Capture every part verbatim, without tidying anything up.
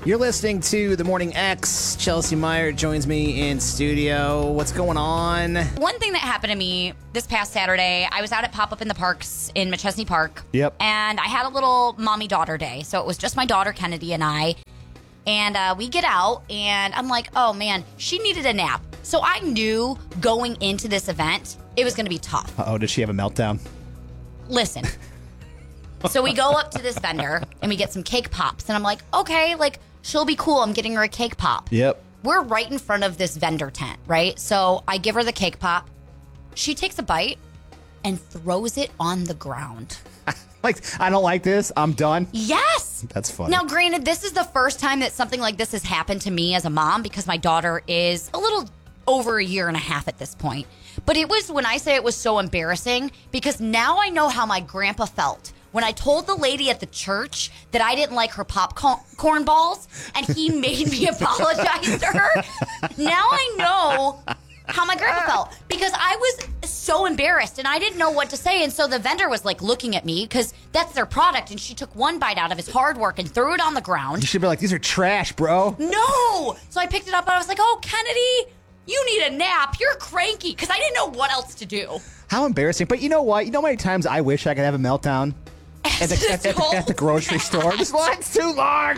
You're listening to The Morning X. Chelsea Meyer joins me in studio. What's going on? One thing that happened to me this past Saturday, I was out at Pop-Up in the Parks in McChesney Park. Yep. And I had a little mommy-daughter day. So it was just my daughter, Kennedy, and I. And uh, we get out, and I'm like, oh, man, she needed a nap. So I knew going into this event, it was going to be tough. Uh-oh, did she have a meltdown? Listen. So we go up to this vendor, and we get some cake pops. And I'm like, okay, like, she'll be cool. I'm getting her a cake pop. Yep. We're right in front of this vendor tent, right? So I give her the cake pop. She takes a bite and throws it on the ground. Like, I don't like this. I'm done. Yes. That's funny. Now, granted, this is the first time that something like this has happened to me as a mom because my daughter is a little over a year and a half at this point. But it was, when I say it was so embarrassing, because now I know how my grandpa felt when I told the lady at the church that I didn't like her popcorn balls, and he made me apologize to her. Now I know how my grandpa felt, because I was so embarrassed, and I didn't know what to say. And so the vendor was like looking at me, because that's their product, and she took one bite out of his hard work and threw it on the ground. You should be like, these are trash, bro. No! So I picked it up, and I was like, oh, Kennedy, you need a nap. You're cranky, because I didn't know what else to do. How embarrassing. But you know what? You know how many times I wish I could have a meltdown? At the, at, at, at the grocery store. This line's too long.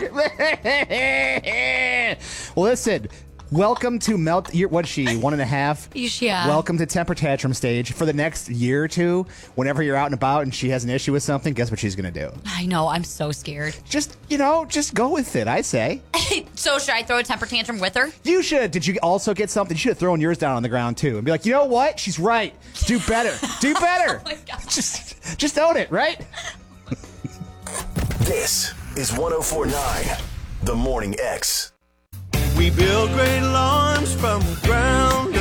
Well, listen. Welcome to Melt. You're, what is she? One and a half? Yeah. Welcome to Temper Tantrum stage. For the next year or two, whenever you're out and about and she has an issue with something, guess what she's going to do? I know. I'm so scared. Just, you know, just go with it, I say. So should I throw a temper tantrum with her? You should. Did you also get something? You should have thrown yours down on the ground, too. And be like, you know what? She's right. Do better. Do better. Oh, my God. Just, just own it, right? This is one oh four point nine, The Morning X. We build great lawns from the ground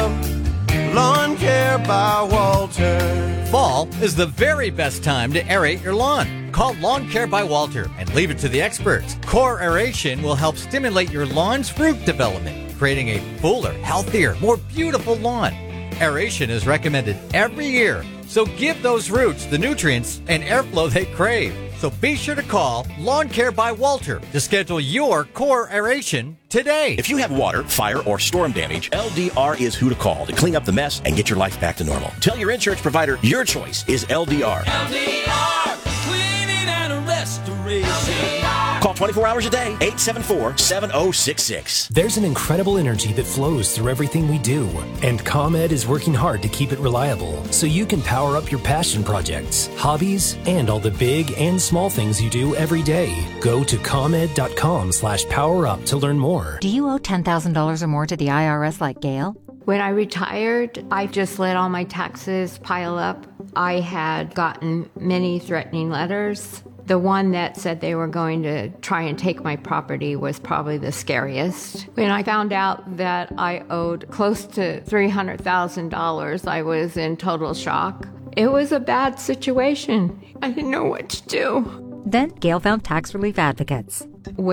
up. Lawn Care by Walter. Fall is the very best time to aerate your lawn. Call Lawn Care by Walter and leave it to the experts. Core aeration will help stimulate your lawn's root development, creating a fuller, healthier, more beautiful lawn. Aeration is recommended every year, so give those roots the nutrients and airflow they crave. So be sure to call Lawn Care by Walter to schedule your core aeration today. If you have water, fire, or storm damage, L D R is who to call to clean up the mess and get your life back to normal. Tell your insurance provider your choice is L D R. L D R, cleaning and restoration. Call twenty-four hours a day, eight seven four, seven oh six six. There's an incredible energy that flows through everything we do, and ComEd is working hard to keep it reliable so you can power up your passion projects, hobbies, and all the big and small things you do every day. Go to ComEd.com slash power up to learn more. Do you owe ten thousand dollars or more to the I R S like Gail? When I retired, I just let all my taxes pile up. I had gotten many threatening letters. The one that said they were going to try and take my property was probably the scariest. When I found out that I owed close to three hundred thousand dollars, I was in total shock. It was a bad situation. I didn't know what to do. Then Gail found tax relief advocates.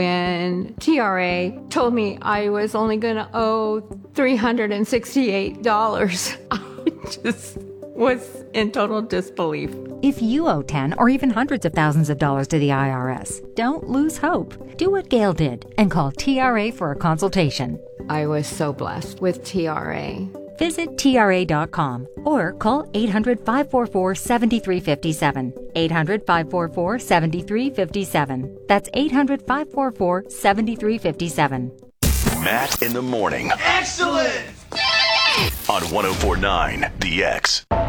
When T R A told me I was only going to owe three hundred sixty-eight dollars, I just was in total disbelief. If you owe ten or even hundreds of thousands of dollars to the I R S, don't lose hope. Do what Gail did and call T R A for a consultation. I was so blessed with T R A. Visit T R A dot com or call eight hundred, five four four, seven three five seven. eight hundred, five four four, seven three five seven. That's eight hundred, five four four, seven three five seven. Matt in the morning. Excellent! On one oh four point nine, The X.